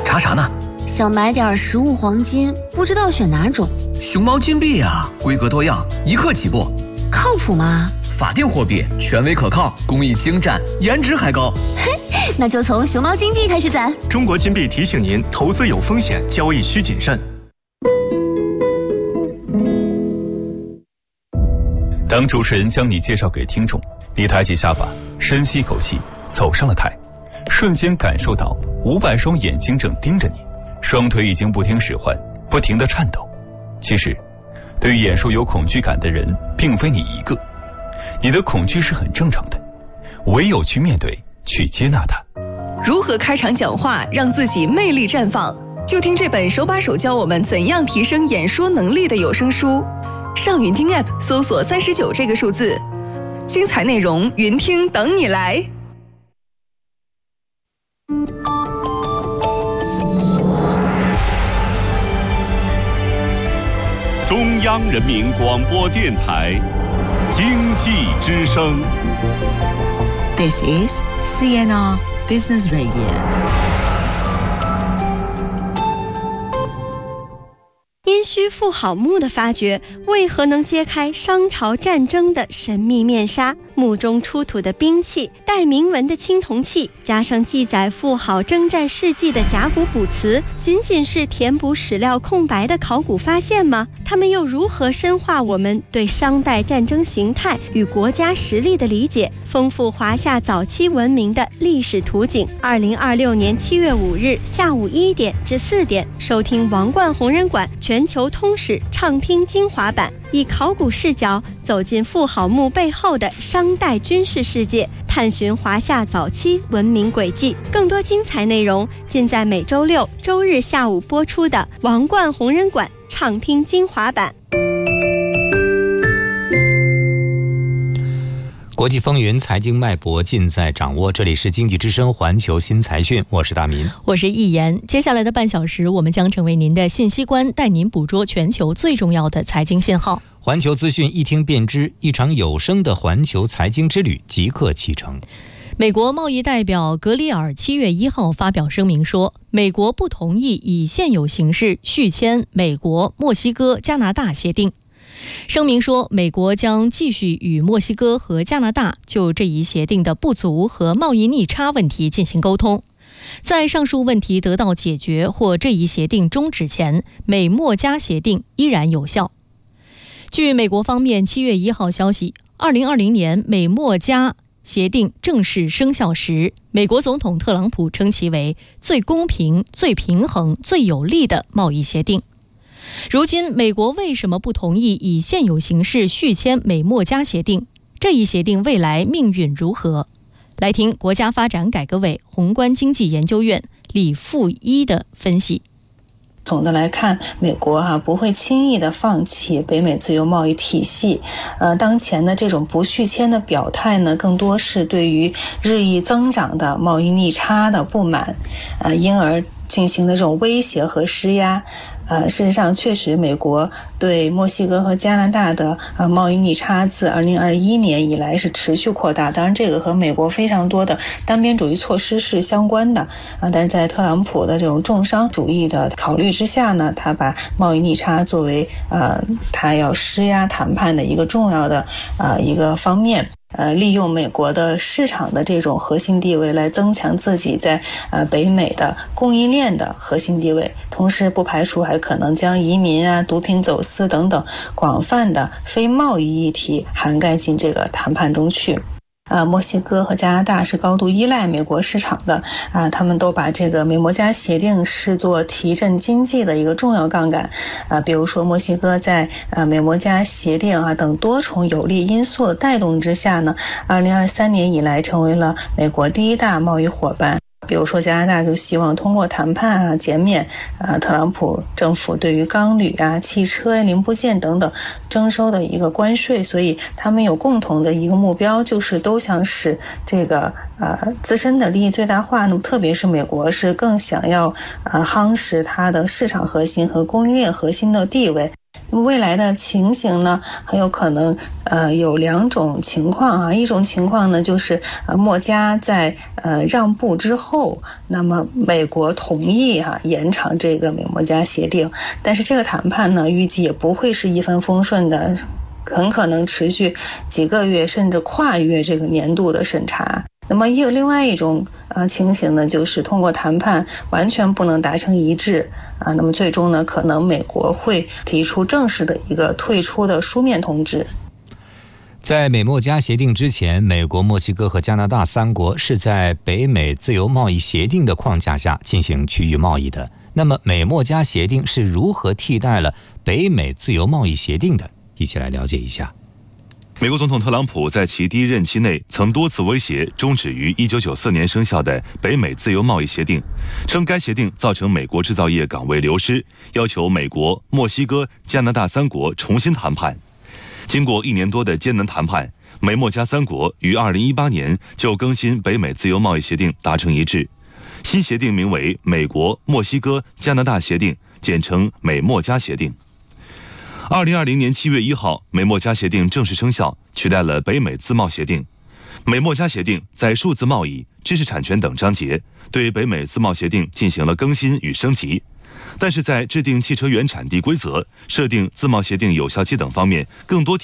查啥呢？ 想买点实物黄金，不知道选哪种。 熊猫金币啊，规格多样，1克起步。 靠谱吗？ 法定货币，权威可靠，工艺精湛，颜值还高。 嘿，那就从熊猫金币开始攒。 中国金币提醒您，投资有风险，交易需谨慎。 当主持人将你介绍给听众，你抬起下巴，深吸一口气，走上了台，瞬间感受到500双眼睛正盯着你，双腿已经不听使唤，不停地颤抖。其实，对于演说有恐惧感的人，并非你一个，你的恐惧是很正常的，唯有去面对，去接纳它。 如何开场讲话，让自己魅力绽放？就听这本手把手教我们怎样提升演说能力的有声书。上云听 App 搜索39这个数字，精彩内容云听等你来。 中央人民广播电台经济之声。 This is CNR Business Radio。 殷墟妇好墓的发掘，为何能揭开商朝战争的神秘面纱？墓中出土的兵器、带铭文的青铜器，加上记载妇好征战事迹的甲骨卜辞，仅仅是填补史料空白的考古发现吗？它们又如何深化我们对商代战争形态与国家实力的理解，丰富华夏早期文明的历史图景？2026年7月5日下午1点至4点，收听王冠红人馆全球通史畅听精华版，以考古视角走进妇好墓背后的商代军事世界，探寻华夏早期文明轨迹。更多精彩内容尽在每周6、周日下午播出的王冠红人馆畅听精华版。 国际风云，财经脉搏尽在掌握。这里是经济之声环球新财讯，我是大民， 我是易言。接下来的半小时，我们将成为您的信息官，带您捕捉全球最重要的财经信号。 环球资讯一听便知，一场有声的环球财经之旅即刻启程。 美国贸易代表格里尔7月1号发表声明说，美国不同意以现有形式续签美国、墨西哥、加拿大协定。声明说，美国将继续与墨西哥和加拿大就这一协定的不足和贸易逆差问题进行沟通。在上述问题得到解决或这一协定终止前，美墨加协定依然有效。据美国方面7月1号消息，2020年美墨加协定正式生效时，美国总统特朗普称其为最公平、最平衡、最有利的贸易协定。如今，美国为什么不同意以现有形式续签美墨加协定？这一协定未来命运如何？来听国家发展改革委宏观经济研究院李富一的分析。 总的来看，美国不会轻易的放弃北美自由贸易体系。当前的这种不续签的表态呢，更多是对于日益增长的贸易逆差的不满，因而进行的这种威胁和施压。事实上，确实，美国对墨西哥和加拿大的贸易逆差自2021年以来是持续扩大。当然，这个和美国非常多的单边主义措施是相关的。但是在特朗普的这种重商主义的考虑之下呢，他把贸易逆差作为他要施压谈判的一个重要的一个方面。利用美国的市场的这种核心地位来增强自己在北美的供应链的核心地位，同时不排除还可能将移民毒品走私等等广泛的非贸易议题涵盖进这个谈判中去。墨西哥和加拿大是高度依赖美国市场的他们都把这个美墨加协定视作提振经济的一个重要杠杆。比如说墨西哥在美墨加协定等多重有利因素的带动之下呢，2023年以来成为了美国第一大贸易伙伴。比如说加拿大就希望通过谈判减免特朗普政府对于钢铝汽车零部件等等征收的一个关税，所以他们有共同的一个目标，就是都想使这个自身的利益最大化。那么特别是美国是更想要夯实它的市场核心和供应链核心的地位。 那么未来的情形呢，很有可能有2种情况啊。一种情况呢，就是墨加在让步之后，那么美国同意延长这个美墨加协定，但是这个谈判呢，预计也不会是一帆风顺的，很可能持续几个月，甚至跨越这个年度的审查。那么另外一种情形呢，就是通过谈判完全不能达成一致那么最终呢，可能美国会提出正式的一个退出的书面通知。 在美墨加协定之前，美国、墨西哥和加拿大3国是在北美自由贸易协定的框架下进行区域贸易的。那么美墨加协定是如何替代了北美自由贸易协定的？一起来了解一下。 美国总统特朗普在其第一任期内曾多次威胁终止于1994年生效的北美自由贸易协定，称该协定造成美国制造业岗位流失，要求美国、墨西哥、加拿大3国重新谈判。经过1年多的艰难谈判，美墨加3国于2018年就更新北美自由贸易协定达成一致。新协定名为美国、墨西哥、加拿大协定，简称美墨加协定。2020年7月1号，美墨加协定正式生效，取代了北美自贸协定。美墨加协定在数字贸易、知识产权等章节对北美自贸协定进行了更新与升级，但是在制定汽车原产地规则、设定自贸协定有效期等方面，更多